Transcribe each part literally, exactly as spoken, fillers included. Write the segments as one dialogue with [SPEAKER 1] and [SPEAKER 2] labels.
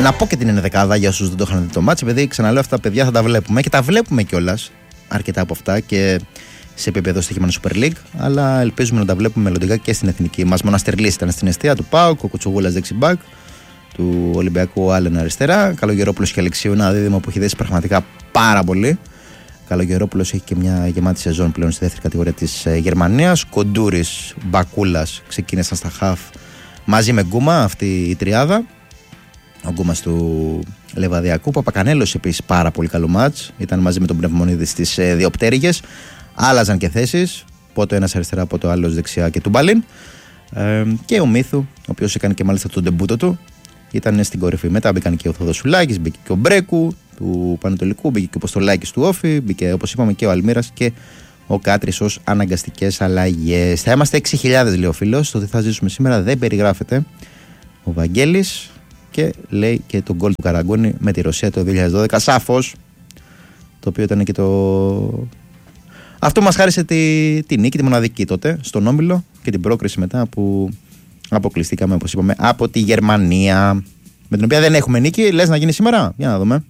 [SPEAKER 1] Να πω και την ενδεκάδα για όσους δεν το είχαν δει το μάτς, επειδή ξαναλέω αυτά τα παιδιά θα τα βλέπουμε και τα βλέπουμε κιόλας αρκετά από αυτά και σε επίπεδο στοιχημένα Super League, αλλά ελπίζουμε να τα βλέπουμε μελλοντικά και στην εθνική μας. Μοναστερλής ήταν στην αιστεία του ΠΑΟΚ, ο Κουτσογούλας δεξιμπάκ, του Ολυμπιακού Άλεν αριστερά, Καλογερόπουλος και Αλεξίου, ένα δίδυμο που έχει δέσει πραγματικά πάρα πολύ. Καλογερόπουλος έχει και μια γεμάτη σεζόν πλέον στη δεύτερη κατηγορία της Γερμανίας. Κοντούρης, Μπακούλας ξεκίνησαν στα χαφ μαζί με Γκούμα, αυτή η τριάδα. Ο Γκούμας του Λεβαδιακού. Παπακανέλος επίσης πάρα πολύ καλό μάτς. Ήταν μαζί με τον Πνευμονίδη στις ε, δύο πτέρυγες. Άλλαζαν και θέσεις. Πότε ένας αριστερά, πότε ο άλλος δεξιά και του Μπαλίν. Ε, και ο Μύθου, ο οποίος έκανε και μάλιστα τον ντεμπούτο του. Ήταν στην κορυφή. Μετά μπήκαν και ο Θοδοσουλάκης, μπήκε και ο Μπρέκου του Πανετολικού, μπήκε και ο Ποστολάκης του Όφη, μπήκε όπως είπαμε και ο Αλμύρας και ο Κάτρης ως αναγκαστικές αλλαγές. Θα είμαστε έξι χιλιάδες λέει ο φίλος. Το τι θα ζήσουμε σήμερα δεν περιγράφεται. Ο Βαγγέλης. Και λέει και τον γκολ του Καραγκούνη με τη Ρωσία το δύο χιλιάδες δώδεκα. Σάφος. Το οποίο ήταν και το. Αυτό μας χάρισε τη, τη νίκη, τη μοναδική τότε στον Όμιλο και την πρόκριση μετά που αποκλειστήκαμε, όπως είπαμε, από τη Γερμανία. Με την οποία δεν έχουμε νίκη. Λες να γίνει σήμερα? Για να δούμε.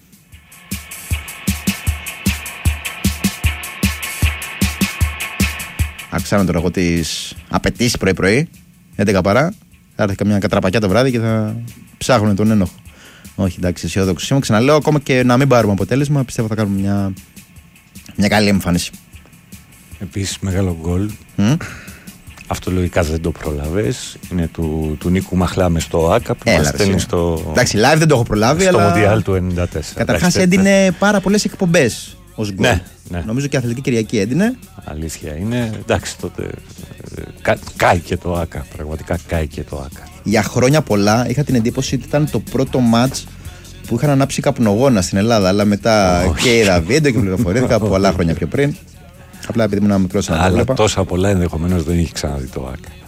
[SPEAKER 1] Άξανα τώρα εγώ τις απαιτήσεις πρωί-πρωί. έντεκα παρά. Θα έρθει καμιά κατραπακιά το βράδυ και θα ψάχνουν τον ένοχο. Όχι, εντάξει, αισιόδοξο είμαι. Ξαναλέω, ακόμα και να μην πάρουμε αποτέλεσμα, πιστεύω θα κάνουμε μια, μια καλή εμφάνιση.
[SPEAKER 2] Επίσης, μεγάλο γκολ. Mm? Αυτό λογικά δεν το προλαβες. Είναι του, του Νίκου Μαχλάμε στο ΆΚΑ που μας στέλνει στο.
[SPEAKER 1] Εντάξει, live δεν το έχω προλάβει.
[SPEAKER 2] Στο
[SPEAKER 1] αλλά...
[SPEAKER 2] Μοντιάλ του ενενήντα τέσσερα.
[SPEAKER 1] Καταρχάς έδινε πάρα πολλές εκπομπές ως γκολ.
[SPEAKER 2] Ναι, ναι.
[SPEAKER 1] Νομίζω και Αθλητική Κυριακή έδινε.
[SPEAKER 2] Αλήθεια είναι. Εντάξει, τότε. Κα, κάει και το ΆΚΑ. Πραγματικά κάει και το ΆΚΑ.
[SPEAKER 1] Για χρόνια πολλά είχα την εντύπωση ότι ήταν το πρώτο μάτς που είχαν ανάψει καπνογόνα στην Ελλάδα. Αλλά μετά oh, και είδα βίντεο και πληροφορήθηκα πολλά χρόνια πιο πριν. Απλά επειδή ήμουν μικρός να το
[SPEAKER 2] Αλλά
[SPEAKER 1] βλέπα.
[SPEAKER 2] Τόσα πολλά ενδεχομένως δεν είχε ξαναδεί το ΆΚΑ.